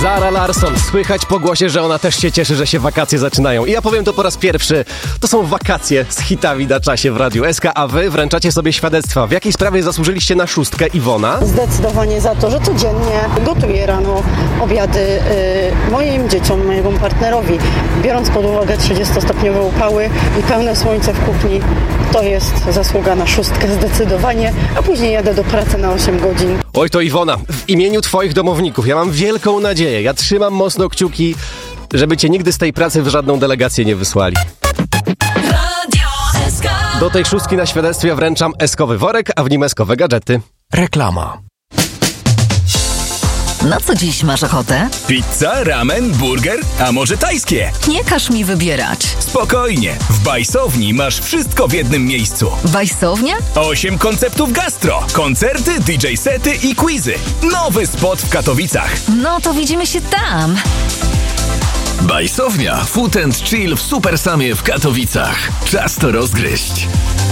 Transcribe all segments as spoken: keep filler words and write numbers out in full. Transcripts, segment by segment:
Zara Larsson. Słychać po głosie, że ona też się cieszy, że się wakacje zaczynają. I ja powiem to po raz pierwszy. To są wakacje z hitami na czasie w Radiu S K, a wy wręczacie sobie świadectwa. W jakiej sprawie zasłużyliście na szóstkę, Iwona? Zdecydowanie za to, że codziennie gotuję rano obiady y, moim dzieciom, mojemu partnerowi. Biorąc pod uwagę trzydziestostopniowe upały i pełne słońce w kuchni, to jest zasługa na szóstkę zdecydowanie, a później jadę do pracy na osiem godzin. Oj, to Iwona, w imieniu twoich domowników ja mam wielką nadzieję. Ja trzymam mocno kciuki, żeby cię nigdy z tej pracy w żadną delegację nie wysłali. Do tej szóstki na świadectwie wręczam eskowy worek, a w nim eskowe gadżety. Reklama. Na co dziś masz ochotę? Pizza, ramen, burger, a może tajskie? Nie każ mi wybierać. Spokojnie, w Bajsowni masz wszystko w jednym miejscu. Bajsownia? Osiem konceptów gastro, koncerty, D J sety i quizy. Nowy spot w Katowicach. No to widzimy się tam. Bajsownia Food and Chill w Super Samie w Katowicach. Czas to rozgryźć.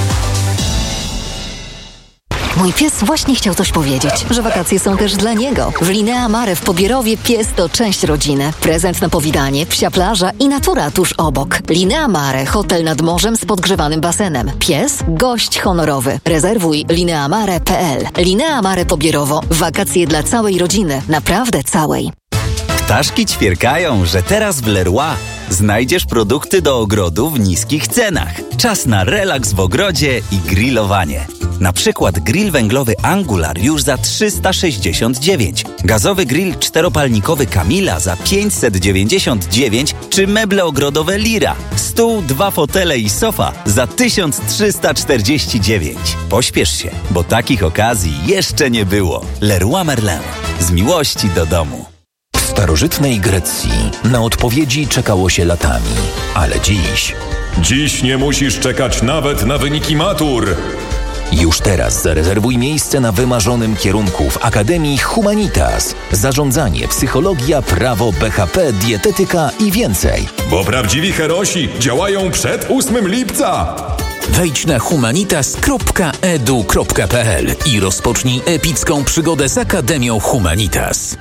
Mój pies właśnie chciał coś powiedzieć, że wakacje są też dla niego. W Linea Mare w Pobierowie pies to część rodziny. Prezent na powitanie, psia plaża i natura tuż obok. Linea Mare, hotel nad morzem z podgrzewanym basenem. Pies, gość honorowy. Rezerwuj lineamare kropka p l. Linea Mare Pobierowo. Wakacje dla całej rodziny. Naprawdę całej. Ptaszki ćwierkają, że teraz w Leroy znajdziesz produkty do ogrodu w niskich cenach. Czas na relaks w ogrodzie i grillowanie. Na przykład grill węglowy Angular już za trzysta sześćdziesiąt dziewięć, gazowy grill czteropalnikowy Camila za pięćset dziewięćdziesiąt dziewięć czy meble ogrodowe Lira, stół, dwa fotele i sofa za tysiąc trzysta czterdzieści dziewięć. Pośpiesz się, bo takich okazji jeszcze nie było. Leroy Merlin. Z miłości do domu. W starożytnej Grecji na odpowiedzi czekało się latami, ale dziś... Dziś nie musisz czekać nawet na wyniki matur. Już teraz zarezerwuj miejsce na wymarzonym kierunku w Akademii Humanitas. Zarządzanie, psychologia, prawo, B H P, dietetyka i więcej. Bo prawdziwi herosi działają przed ósmego lipca. Wejdź na humanitas kropka edu kropka p l i rozpocznij epicką przygodę z Akademią Humanitas.